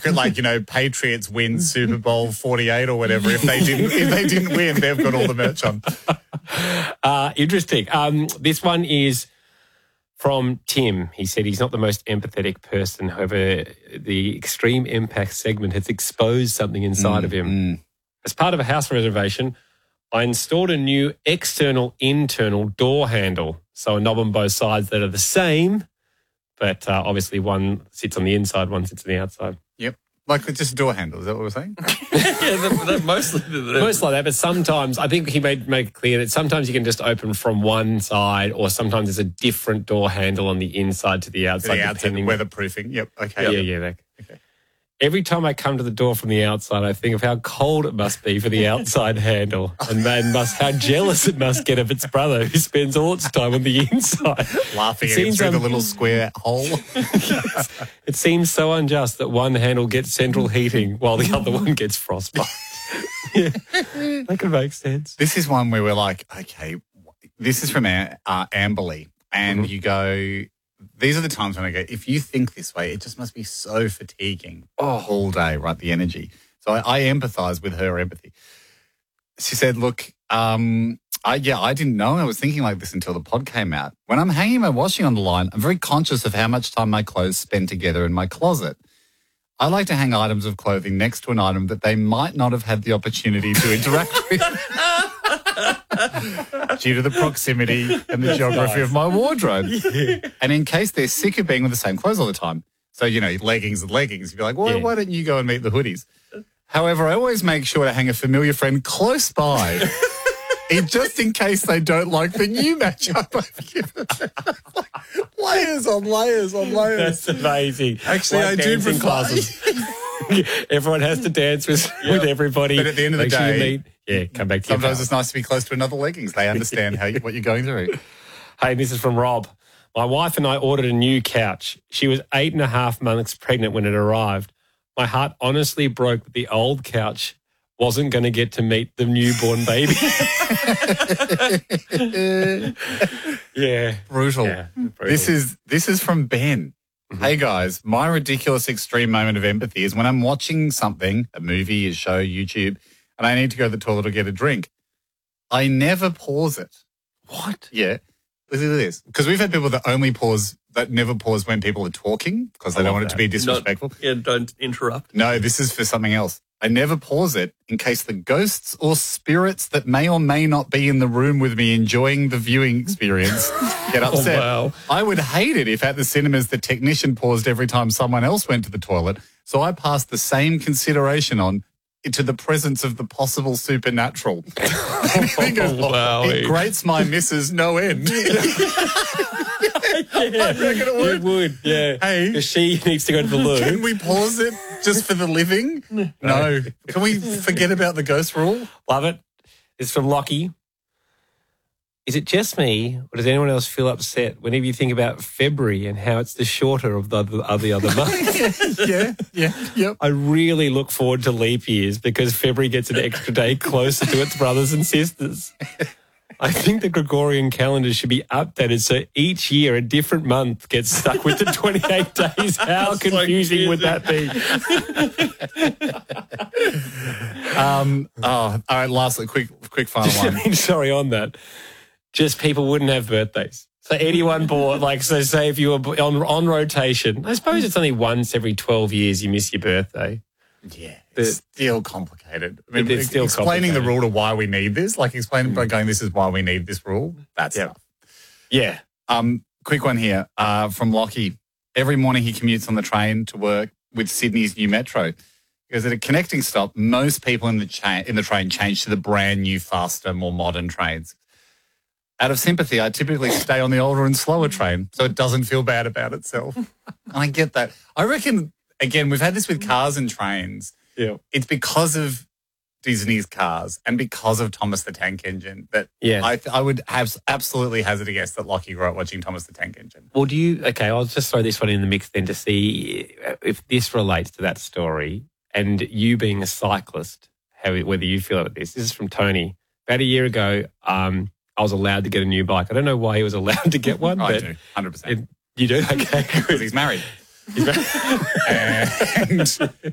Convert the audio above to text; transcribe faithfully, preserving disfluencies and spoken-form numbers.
like, you know, Patriots win Super Bowl forty-eight or whatever. If they didn't, if they didn't win, they've got all the merch on. Uh, interesting. Um, this one is from Tim. He said he's not the most empathetic person. However, the Extreme Impact segment has exposed something inside Mm, of him. mm. As part of a house reservation, I installed a new external internal door handle. So a knob on both sides that are the same, but uh, obviously one sits on the inside, one sits on the outside. Yep. Like just a door handle, is that what we're saying? yeah, that, that mostly. Most like that, but sometimes, I think he made make it clear that sometimes you can just open from one side or sometimes there's a different door handle on the inside to the outside. The outside, depending- weatherproofing. Yep, okay. Yeah, Yep. yeah. That, Okay. Every time I come to the door from the outside, I think of how cold it must be for the outside handle, and then must how jealous it must get of its brother who spends all its time on the inside. Laughing It at him seems, through the um, little square hole. It seems so unjust that one handle gets central heating while the other one gets frostbite. Yeah, that could make sense. This is one where we're like, okay, this is from uh, Amberley, and Mm-hmm. you go, these are the times when I go, if you think this way, it just must be so fatiguing Oh. all day, right? The energy. So I, I empathise with her empathy. She said, look, um, I, yeah, I didn't know I was thinking like this until the pod came out. When I'm hanging my washing on the line, I'm very conscious of how much time my clothes spend together in my closet. I like to hang items of clothing next to an item that they might not have had the opportunity to interact with due to the proximity and the geography of my wardrobe. And in case they're sick of being with the same clothes all the time. So, you know, leggings and leggings. You'd be like, well, Yeah. why don't you go and meet the hoodies? However, I always make sure to hang a familiar friend close by. It, just in case they don't like the new matchup I've given them. Layers on layers on layers. That's amazing. Actually, Like I do dancing prefer- classes. Everyone has to dance with, with everybody. But at the end of the Make sure you day, meet. Yeah, come back to your Sometimes pal. it's nice to be close to another leggings. They understand how you, what you're going through. Hey, this is from Rob. My wife and I ordered a new couch. She was eight and a half months pregnant when it arrived. My heart honestly broke that the old couch wasn't going to get to meet the newborn baby. yeah. Brutal. Yeah, brutal. This is this is from Ben. Hey guys, my ridiculous extreme moment of empathy is when I'm watching something, a movie, a show, YouTube, and I need to go to the toilet or get a drink. I never pause it. What? Yeah. Listen to this. Because we've had people that only pause, that never pause when people are talking because they I don't love want it to that. be disrespectful. Not, yeah, don't interrupt. No, this is for something else. I never pause it in case the ghosts or spirits that may or may not be in the room with me enjoying the viewing experience get upset. wow. I would hate it if at the cinemas the technician paused every time someone else went to the toilet. So I passed the same consideration on to the presence of the possible supernatural. Oh, wow. It grates my missus no end. Yeah, I reckon it would. It would, yeah. Hey. 'Cause she needs to go to the loo. Can we pause it just for the living? No. Can we forget about the ghost rule? Love it. It's from Lockie. Is it just me, or does anyone else feel upset whenever you think about February and how it's the shorter of the other, of the other months? Yeah, yeah, yep. I really look forward to leap years because February gets an extra day closer to its brothers and sisters. I think the Gregorian calendar should be updated so each year a different month gets stuck with the twenty-eight days. How So confusing would that be? Um, oh, all right, lastly, quick, quick final I one. mean, sorry, on that. Just people wouldn't have birthdays. So anyone born, like, so say if you were on, on rotation, I suppose it's only once every twelve years you miss your birthday. Yeah, it's still complicated. I mean, It is still explaining the complicated. rule to why we need this, like explaining by going, this is why we need this rule, that's Yeah. tough. Yeah. Um, quick one here uh, from Lockie. Every morning he commutes on the train to work with Sydney's new metro. Because at a connecting stop, most people in the, cha- in the train change to the brand new, faster, more modern trains. Out of sympathy, I typically stay on the older and slower train so it doesn't feel bad about itself. And I get that. I reckon, again, we've had this with cars and trains. Yeah. It's because of Disney's Cars and because of Thomas the Tank Engine that Yeah. I, I would have absolutely hazard a guess that Lockie grew up watching Thomas the Tank Engine. Well, do you, okay, I'll just throw this one in the mix then to see if this relates to that story and you being a cyclist, how, whether you feel about this. This is from Tony. About a year ago, um, I was allowed to get a new bike. I don't know why he was allowed to get one. I but do, one hundred percent. It, you do? Okay, Because good. he's married. He's very- And